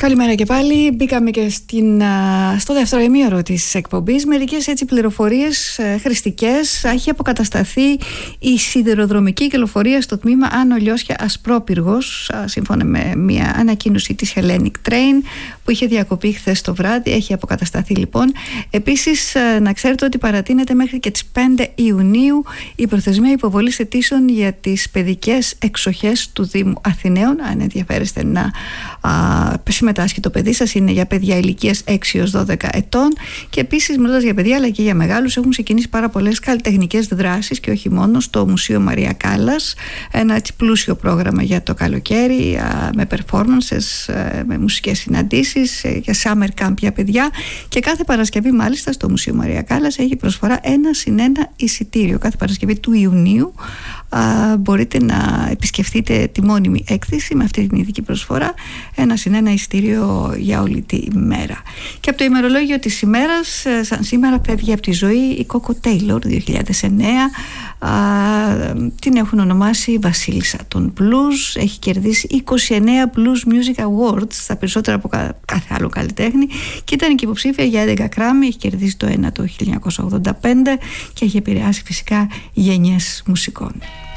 Καλημέρα και πάλι. Μπήκαμε και στο δεύτερο ημίωρο της εκπομπής. Μερικές έτσι πληροφορίες χρηστικές. Έχει αποκατασταθεί η σιδηροδρομική κυκλοφορία στο τμήμα Άνω Λιώσια Ασπρόπυργος, σύμφωνα με μια ανακοίνωση της Hellenic Train που είχε διακοπεί χθες το βράδυ. Έχει αποκατασταθεί λοιπόν. Επίσης, να ξέρετε ότι παρατείνεται μέχρι και τις 5 Ιουνίου η προθεσμία υποβολής αιτήσεων για τις παιδικές εξοχές του Δήμου Αθηναίων. Αν ενδιαφέρεστε να συμμετάσχει το παιδί σας, είναι για παιδιά ηλικίας 6 έως 12 ετών. Και επίσης, μιλώντας για παιδιά αλλά και για μεγάλους, έχουν ξεκινήσει πάρα πολλές καλλιτεχνικές δράσεις και όχι μόνο στο Μουσείο Μαρία Κάλλας. Ένα έτσι πλούσιο πρόγραμμα για το καλοκαίρι, με performances, με μουσικές συναντήσεις, για summer camp για παιδιά. Και κάθε Παρασκευή, μάλιστα, στο Μουσείο Μαρία Κάλλας έχει προσφορά 1+1 εισιτήριο. Κάθε Παρασκευή του Ιουνίου μπορείτε να επισκεφτείτε τη μόνιμη έκθεση με αυτή την ειδική προσφορά, 1+1 εισιτήριο για όλη τη μέρα. Και από το ημερολόγιο της ημέρας, σαν σήμερα φεύγει από τη ζωή η Κόκο Τέιλορ, 2009. Την έχουν ονομάσει Βασίλισσα των Blues. Έχει κερδίσει 29 Blues Music Awards, τα περισσότερα από κάθε άλλο καλλιτέχνη, και ήταν και υποψήφια για 11 Grammy. Έχει κερδίσει το ένα το 1985 και έχει επηρεάσει φυσικά γενιές μουσικών.